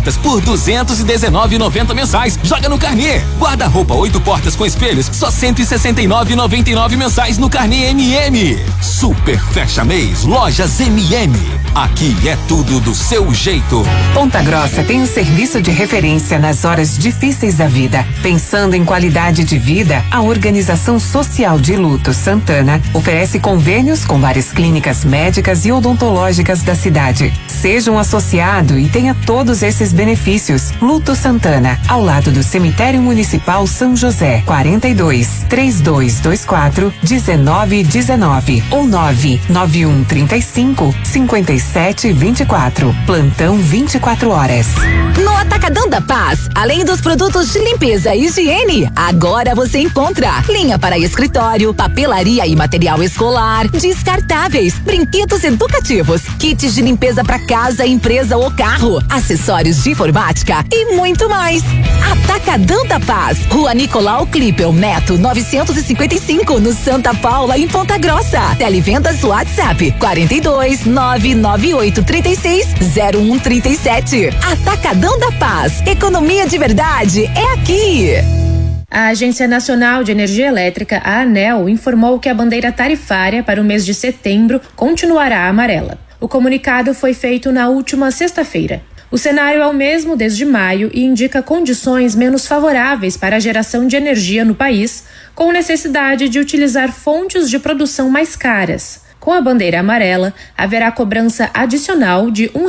portas por R$ 219,90 mensais. Joga no Carnê. Guarda-roupa 8 portas com espelhos, só R$ 169,99 mensais no Carnê MM. Super fecha mês, Lojas MM. Aqui é tudo do seu jeito. Ponta Grossa tem um serviço de referência nas horas difíceis da vida. Pensando em qualidade de vida, a Organização Social de Luto Santana oferece convênios com várias clínicas médicas e odontológicas da cidade. Seja um associado e tenha todos esses benefícios. Luto Santana, ao lado do Cemitério Municipal São José, 42-3224-1919 ou 99135-5724. Plantão 24 horas. No Atacadão da Paz, além dos produtos de limpeza e higiene, agora você encontra linha para escritório, papelaria e material escolar, descartáveis, brinquedos educativos, kits de limpeza para casa, empresa ou carro, acessórios de informática e muito mais. Atacadão da Paz, Rua Nicolau Clipel Neto 955, no Santa Paula, em Ponta Grossa. Televendas WhatsApp 42-99836-0137. Atacadão da Paz, economia de verdade é aqui. A Agência Nacional de Energia Elétrica, a ANEEL, informou que a bandeira tarifária para o mês de setembro continuará amarela. O comunicado foi feito na última sexta-feira. O cenário é o mesmo desde maio e indica condições menos favoráveis para a geração de energia no país, com necessidade de utilizar fontes de produção mais caras. Com a bandeira amarela, haverá cobrança adicional de R$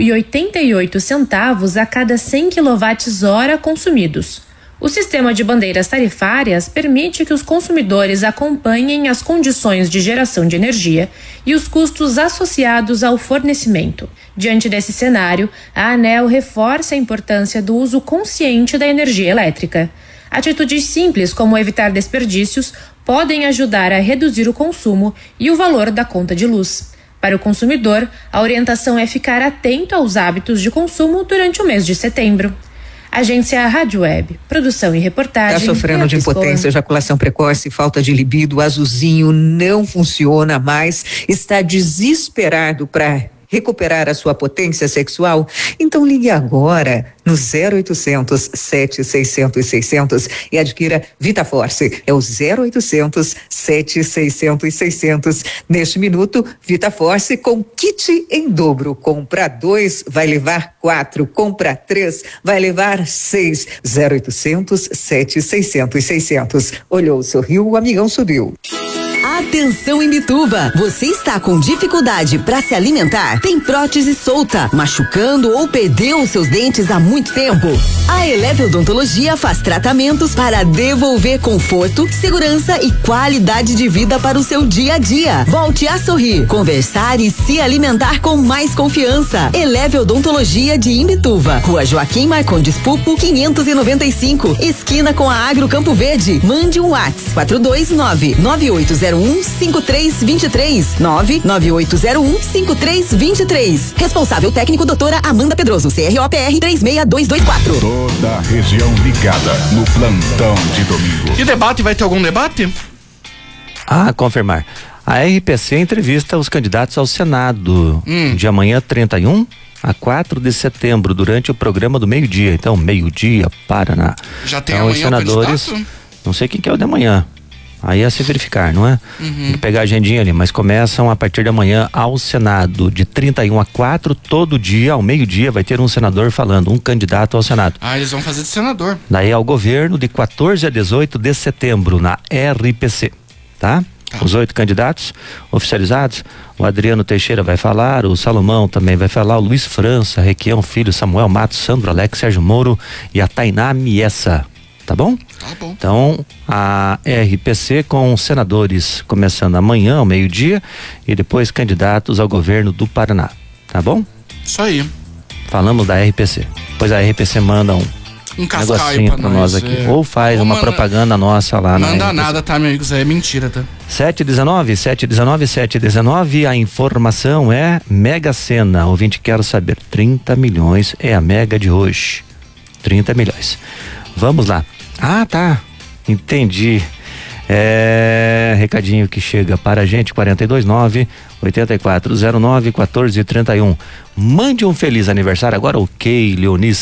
1,88 a cada 100 kWh consumidos. O sistema de bandeiras tarifárias permite que os consumidores acompanhem as condições de geração de energia e os custos associados ao fornecimento. Diante desse cenário, a ANEEL reforça a importância do uso consciente da energia elétrica. Atitudes simples como evitar desperdícios podem ajudar a reduzir o consumo e o valor da conta de luz. Para o consumidor, a orientação é ficar atento aos hábitos de consumo durante o mês de setembro. Agência Rádio Web, produção e reportagem. Está sofrendo de impotência, ejaculação precoce, falta de libido, azulzinho não funciona mais, está desesperado para recuperar a sua potência sexual? Então ligue agora no 0800 7600 600 e adquira VitaForce. É o 0800 7600 600. Neste minuto, VitaForce com kit em dobro. Compra 2, vai levar 4. Compra 3, vai levar 6. 0800 7600 600. Olhou, sorriu, o amigão subiu. Atenção Imbituba, você está com dificuldade para se alimentar? Tem prótese solta, machucando ou perdeu os seus dentes há muito tempo? A Eleve Odontologia faz tratamentos para devolver conforto, segurança e qualidade de vida para o seu dia a dia. Volte a sorrir, conversar e se alimentar com mais confiança. Eleve Odontologia de Imbituva, Rua Joaquim Marcondes Pupo, 595, esquina com a Agro Campo Verde. Mande um WhatsApp 429-9801-5323, 99801-5323. Responsável técnico doutora Amanda Pedroso, CROPR 36224. Toda a região ligada no plantão de domingo. E debate, vai ter algum debate? Confirmar. A RPC entrevista os candidatos ao Senado de amanhã 31 a 4 de setembro, durante o programa do meio-dia. Então, meio-dia, Paraná. Já tem então, amanhã os senadores, não sei quem que é o de amanhã. Aí é se verificar, não é? Tem que pegar a agendinha ali, mas começam a partir de amanhã ao Senado, de 31 a 4, todo dia, ao meio-dia, vai ter um senador falando, um candidato ao Senado. Eles vão fazer de senador. Daí ao governo, de 14 a 18 de setembro, na RPC, tá? Os 8 candidatos oficializados, o Adriano Teixeira vai falar, o Salomão também vai falar, o Luiz França, Requião Filho, Samuel Matos, Sandro Alex, Sérgio Moro e a Tainá Miessa. Tá bom? Tá bom. Então, a RPC com senadores começando amanhã ao meio-dia e depois candidatos ao governo do Paraná. Tá bom? Isso aí. Falamos da RPC. Depois a RPC manda um negocinho pra nós aqui. Ou faz uma propaganda nossa lá na RPC. Manda nada, tá, meu amigo? Isso aí é mentira, tá? 719, a informação é Mega Sena. Ouvinte, quero saber, 30 milhões é a Mega de hoje. 30 milhões. Vamos lá. Tá. Entendi. Recadinho que chega para a gente, 429-8409-1431. Mande um feliz aniversário agora, ok, Leonice